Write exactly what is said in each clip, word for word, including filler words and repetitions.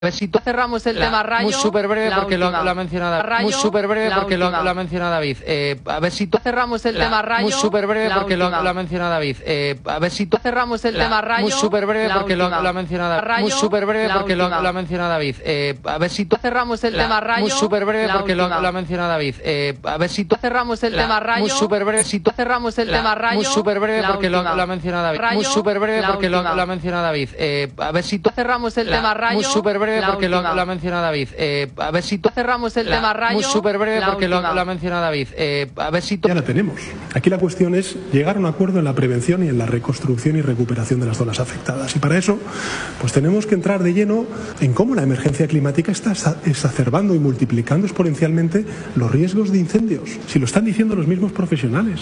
A ver si tú cerramos el la, tema Rayo. Muy súper breve porque lo, lo ha mencionado Rayo, muy súper breve porque lo, lo ha mencionado David. Eh, a ver si tú cerramos el la, tema Rayo. Muy súper breve porque lo, lo ha mencionado David. Eh, a ver si tú cerramos el la, tema Rayo. Muy súper breve porque lo, lo ha mencionado Rayo, Muy súper breve porque lo, lo ha mencionado David. Eh, a ver si tú cerramos el la, tema Rayo. Muy súper breve la porque lo, última. lo ha mencionado David. Eh, a ver si tú cerramos el la, tema Rayo. Muy súper breve si tú cerramos el la, tema Rayo. Muy súper breve porque lo, lo ha mencionado David. Rayo, Muy súper breve porque lo, última. lo ha mencionado David. Eh, a ver si tú cerramos el la, tema Rayo. Muy súper breve porque lo, última. lo ha mencionado David. Eh, a ver si tú cerramos el la, tema Rayo. Muy súper breve porque lo, última. lo ha mencionado David. Eh, a ver si tú Ya la tenemos. Aquí la cuestión es llegar a un acuerdo en la prevención y en la reconstrucción y recuperación de las zonas afectadas. Y para eso, pues tenemos que entrar de lleno en cómo la emergencia climática está exacerbando y multiplicando exponencialmente los riesgos de incendios. Si lo están diciendo los mismos profesionales.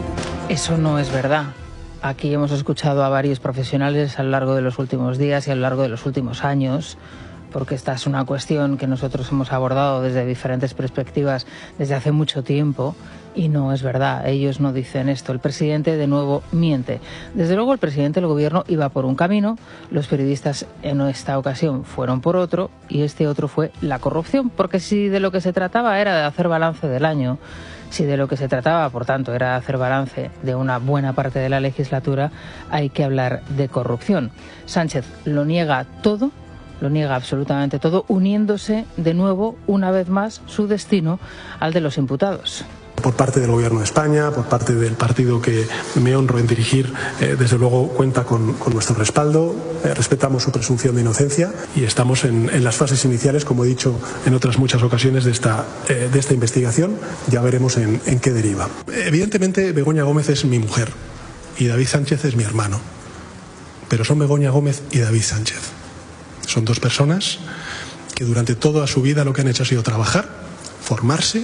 Eso no es verdad. Aquí hemos escuchado a varios profesionales a lo largo de los últimos días y a lo largo de los últimos años, porque esta es una cuestión que nosotros hemos abordado desde diferentes perspectivas desde hace mucho tiempo y no es verdad, ellos no dicen esto. El presidente de nuevo miente. Desde luego el presidente del gobierno iba por un camino, los periodistas en esta ocasión fueron por otro y este otro fue la corrupción, porque si de lo que se trataba era de hacer balance del año, si de lo que se trataba, por tanto, era hacer balance de una buena parte de la legislatura, hay que hablar de corrupción. Sánchez lo niega todo, lo niega absolutamente todo, uniéndose de nuevo, una vez más, su destino al de los imputados. Por parte del Gobierno de España, por parte del partido que me honro en dirigir, eh, desde luego cuenta con, con nuestro respaldo, eh, respetamos su presunción de inocencia y estamos en, en las fases iniciales, como he dicho en otras muchas ocasiones, de esta, eh, de esta investigación. Ya veremos en, en qué deriva. Evidentemente, Begoña Gómez es mi mujer y David Sánchez es mi hermano, pero son Begoña Gómez y David Sánchez. Son dos personas que durante toda su vida lo que han hecho ha sido trabajar, formarse.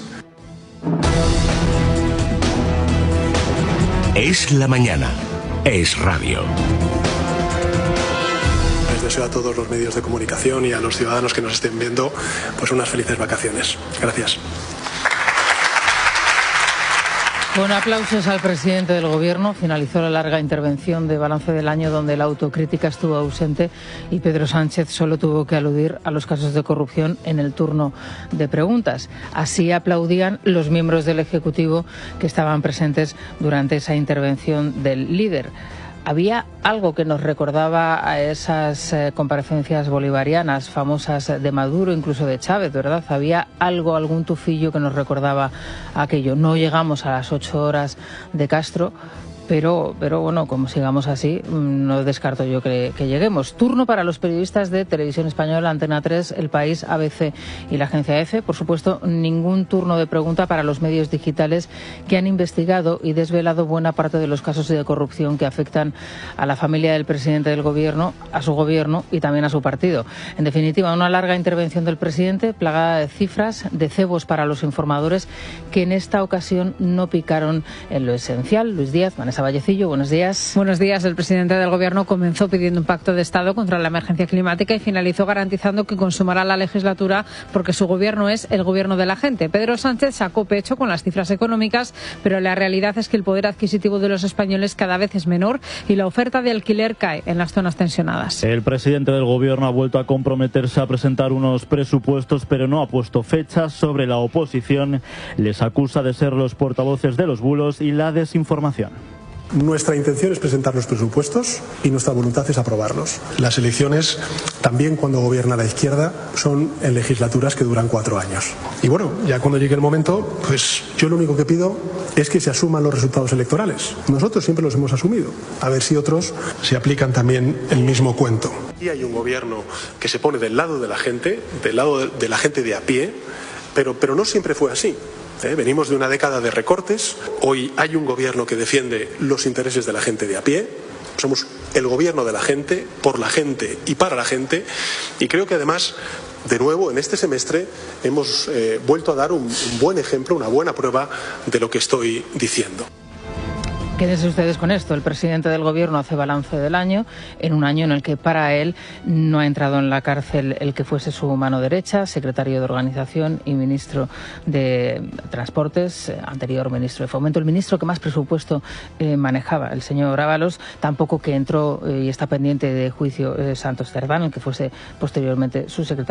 Es la mañana. Es radio. Les deseo a todos los medios de comunicación y a los ciudadanos que nos estén viendo pues unas felices vacaciones. Gracias. Con aplausos al presidente del Gobierno, finalizó la larga intervención de balance del año donde la autocrítica estuvo ausente y Pedro Sánchez solo tuvo que aludir a los casos de corrupción en el turno de preguntas. Así aplaudían los miembros del Ejecutivo que estaban presentes durante esa intervención del líder. Había algo que nos recordaba a esas eh, comparecencias bolivarianas famosas de Maduro, incluso de Chávez, ¿verdad? Había algo, algún tufillo que nos recordaba aquello. No llegamos a las ocho horas de Castro, pero, pero bueno, como sigamos así, no descarto yo que, que lleguemos. Turno para los periodistas de Televisión Española, Antena tres, El País, A B C y la agencia EFE. Por supuesto, ningún turno de pregunta para los medios digitales que han investigado y desvelado buena parte de los casos de corrupción que afectan a la familia del presidente del Gobierno, a su Gobierno y también a su partido. En definitiva, una larga intervención del presidente plagada de cifras, de cebos para los informadores que en esta ocasión no picaron en lo esencial. Luis Díaz, Vanessa Vallecillo, buenos días. Buenos días. El presidente del Gobierno comenzó pidiendo un pacto de Estado contra la emergencia climática y finalizó garantizando que consumará la legislatura porque su Gobierno es el Gobierno de la gente. Pedro Sánchez sacó pecho con las cifras económicas, pero la realidad es que el poder adquisitivo de los españoles cada vez es menor y la oferta de alquiler cae en las zonas tensionadas. El presidente del Gobierno ha vuelto a comprometerse a presentar unos presupuestos, pero no ha puesto fechas. Sobre la oposición les acusa de ser los portavoces de los bulos y la desinformación. Nuestra intención es presentar los presupuestos y nuestra voluntad es aprobarlos. Las elecciones, también cuando gobierna la izquierda, son en legislaturas que duran cuatro años. Y bueno, ya cuando llegue el momento, pues yo lo único que pido es que se asuman los resultados electorales. Nosotros siempre los hemos asumido. A ver si otros se aplican también el mismo cuento. Y hay un gobierno que se pone del lado de la gente, del lado de la gente de a pie, pero, pero no siempre fue así. ¿Eh? Venimos de una década de recortes, hoy hay un gobierno que defiende los intereses de la gente de a pie, somos el gobierno de la gente, por la gente y para la gente, y creo que además, de nuevo, en este semestre hemos eh, vuelto a dar un, un buen ejemplo, una buena prueba de lo que estoy diciendo. Quédense ustedes con esto. El presidente del Gobierno hace balance del año, en un año en el que para él no ha entrado en la cárcel el que fuese su mano derecha, secretario de Organización y ministro de Transportes, anterior ministro de Fomento, el ministro que más presupuesto eh, manejaba, el señor Ábalos, tampoco que entró eh, y está pendiente de juicio eh, Santos Cerdán, el que fuese posteriormente su secretario